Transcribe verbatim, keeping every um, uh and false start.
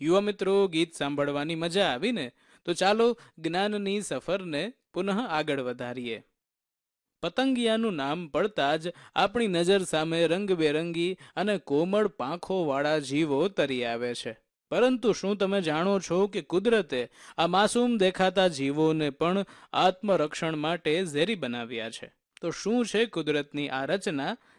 યુવા મિત્રો, ગીત સાંભળવાની મજા આવી ને? તો ચાલો જ્ઞાનની સફરને પુનઃ આગળ વધારીએ. પતંગિયાનું નામ પડતા જ આપણી નજર સામે રંગબેરંગી અને કોમળ પાંખોવાળા જીવો તરી આવે છે. પરંતુ શું તમે જાણો છો કે કુદરતે આ માસૂમ દેખાતા જીવોને પણ આત્મરક્ષણ માટે ઝેરી બનાવ્યા છે? તો શું છે કુદરતની આ રચના?